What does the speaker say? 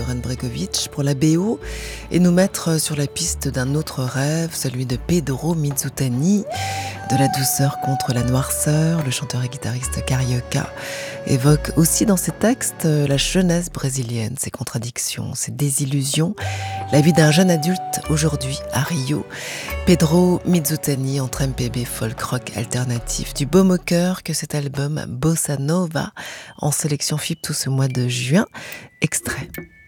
Goran Bregovic pour la BO et nous mettre sur la piste d'un autre rêve, celui de Pedro Mizutani, de la douceur contre la noirceur. Le chanteur et guitariste Carioca évoque aussi dans ses textes la jeunesse brésilienne, ses contradictions, ses désillusions, la vie d'un jeune adulte aujourd'hui à Rio. Pedro Mizutani entre MPB, folk rock alternatif, du baume au cœur que cet album Bossa Nova en sélection FIP tout ce mois de juin. Extrait.